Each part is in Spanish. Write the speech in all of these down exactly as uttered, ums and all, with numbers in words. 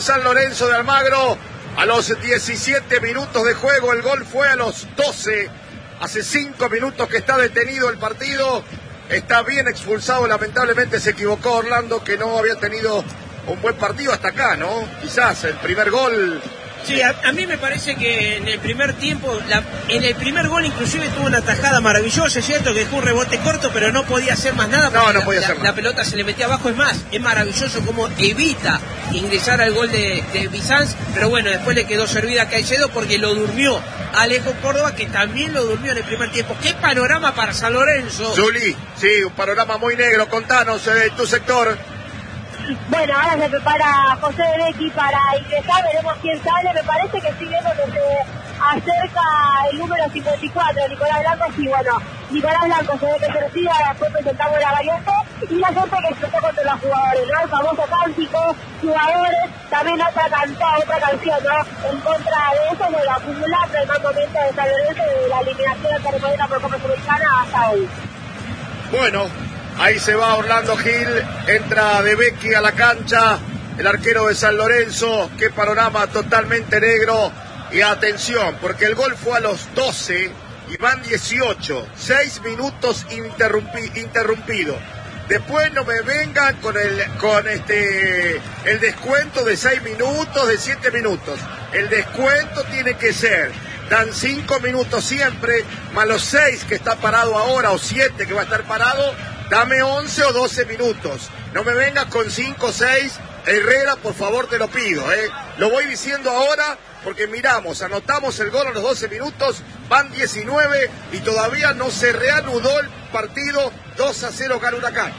San Lorenzo de Almagro, a los diecisiete minutos de juego, el gol fue a los doce, hace cinco minutos que está detenido el partido, está bien expulsado, lamentablemente se equivocó Orlando, que no había tenido un buen partido hasta acá, ¿no? Quizás el primer gol... Sí, a, a mí me parece que en el primer tiempo, la, en el primer gol inclusive tuvo una tajada maravillosa, es cierto que dejó un rebote corto, pero no podía hacer más nada. No, no la, podía la, hacer más. La pelota se le metía abajo, es más, es maravilloso cómo evita ingresar al gol de, de Bizanz, pero bueno, después le quedó servida a Caicedo porque lo durmió Alejo Córdoba, que también lo durmió en el primer tiempo. ¡Qué panorama para San Lorenzo! Juli, sí, un panorama muy negro, contanos de eh, tu sector. Bueno, ahora se prepara José de Becchi para ingresar, veremos quién sale. Me parece que sí viendo que se acerca el número cincuenta y cuatro, Nicolás Blanco. Sí, bueno, Nicolás Blanco se ve que se retira, después presentamos la variante y la gente que explotó contra los jugadores, ¿no? El famoso cántico, jugadores, también otra cantada, otra canción, ¿no? En contra de eso, de lo acumulado el mal momento de San Lorenzo de la eliminación de Terremoto por Copa Sudamericana hasta hoy. Bueno, ahí se va Orlando Gil, entra de Becchi a la cancha, el arquero de San Lorenzo, qué panorama totalmente negro. Y atención, porque el gol fue a los doce y van dieciocho, seis minutos interrumpi, interrumpido. Después no me vengan con el con este el descuento de seis minutos, de siete minutos. El descuento tiene que ser, dan cinco minutos siempre, más los seis que está parado ahora, o siete que va a estar parado, dame once o doce minutos. No me vengas con cinco o seis, Herrera, por favor te lo pido, ¿eh? Lo voy diciendo ahora porque miramos, anotamos el gol a los doce minutos, van diecinueve y todavía no se reanudó el partido. Dos a cero gana Huracán.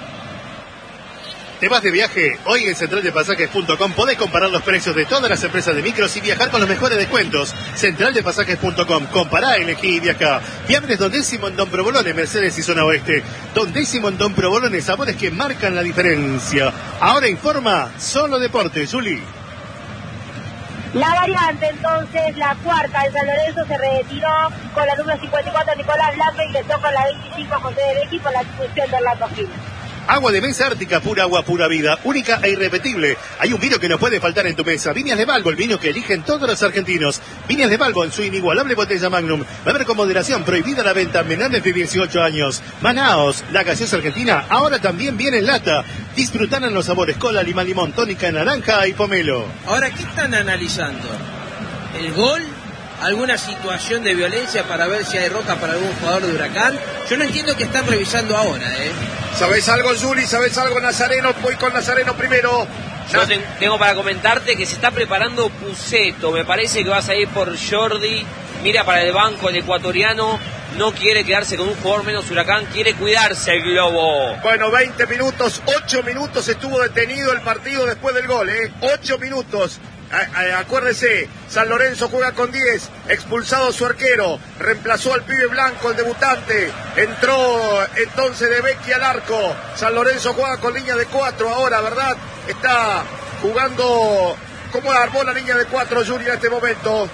¿Te vas de viaje? Hoy en central de pasajes punto com podés comparar los precios de todas las empresas de micros y viajar con los mejores descuentos. central de pasajes punto com. Compará, elegí y viajá. Fiambres Don Décimo en Don Provolone, Mercedes y Zona Oeste. Don Décimo en Don Provolone, sabores que marcan la diferencia. Ahora informa Solo Deportes, Juli. La variante entonces, la cuarta en San Lorenzo, se retiró con la número cincuenta y cuatro Nicolás Blanco, ingresó con la veinticinco José de Becchi por la expulsión de Orlando Gil. Agua de mesa Ártica, pura agua, pura vida, única e irrepetible. Hay un vino que no puede faltar en tu mesa. Viñas de Balbo, el vino que eligen todos los argentinos. Viñas de Balbo en su inigualable botella Magnum. Beber con moderación, prohibida la venta a menores de dieciocho años. Manaos, la gaseosa argentina, ahora también viene en lata. Disfrutan en los sabores cola, lima, limón, tónica, naranja y pomelo. Ahora, ¿qué están analizando? ¿El gol? ¿Alguna situación de violencia para ver si hay roja para algún jugador de Huracán? Yo no entiendo qué están revisando ahora, ¿eh? ¿Sabés algo, Juli? ¿Sabés algo, Nazareno? Voy con Nazareno primero. Yo te, tengo para comentarte que se está preparando Puceto. Me parece que vas a ir por Jordi. Mira para el banco, el ecuatoriano no quiere quedarse con un jugador menos. Huracán quiere cuidarse el globo. Bueno, veinte minutos, ocho minutos estuvo detenido el partido después del gol, ¿eh? ocho minutos. Acuérdese, San Lorenzo juega con diez, expulsado su arquero, reemplazó al pibe Blanco, el debutante, entró entonces de Becchi al arco. San Lorenzo juega con línea de cuatro ahora, ¿verdad? Está jugando, ¿cómo armó la línea de cuatro, Juli, en este momento?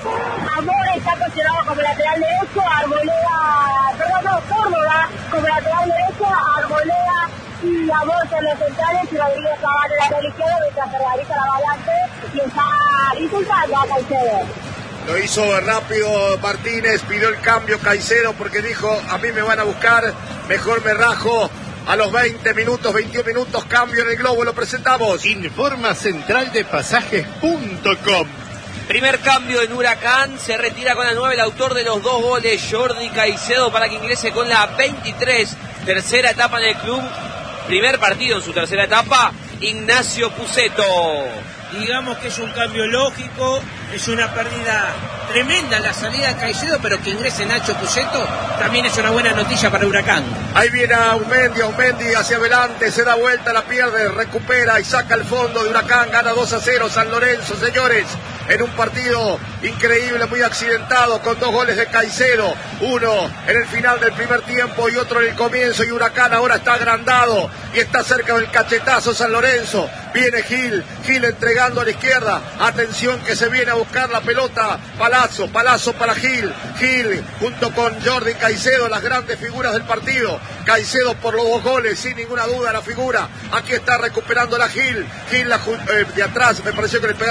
Amor está posicionado como lateral derecho, Arboleda, perdón, no, Córdoba como lateral derecho, Arboleda y Amor en los centrales y Rodríguez Cabal en la lateral izquierda, mientras se realiza la variante y está insultando a Caicedo. Lo hizo rápido Martínez, pidió el cambio Caicedo porque dijo, a mí me van a buscar, mejor me rajo. A los veinte minutos, veintiún minutos, cambio en el globo, lo presentamos. Informa central de pasajes punto com. Primer cambio en Huracán, se retira con la nueve el autor de los dos goles, Jordi Caicedo, para que ingrese con la veintitrés, tercera etapa en el club, primer partido en su tercera etapa, Ignacio Puceto. Digamos que es un cambio lógico, es una pérdida tremenda la salida de Caicedo, pero que ingrese Nacho Puceto también es una buena noticia para Huracán. Ahí viene Aumendi, Aumendi hacia adelante, se da vuelta, la pierde, recupera y saca el fondo de Huracán, gana dos a cero San Lorenzo, señores, en un partido increíble, muy accidentado, con dos goles de Caicedo, uno en el final del primer tiempo y otro en el comienzo, y Huracán ahora está agrandado y está cerca del cachetazo San Lorenzo. Viene Gil, Gil entregando a la izquierda, atención que se viene a buscar la pelota, Palazzo, Palazzo para Gil, Gil junto con Jordi Caicedo, las grandes figuras del partido, Caicedo por los dos goles, sin ninguna duda la figura, aquí está recuperando la Gil, Gil la, eh, de atrás, me pareció que le pegaron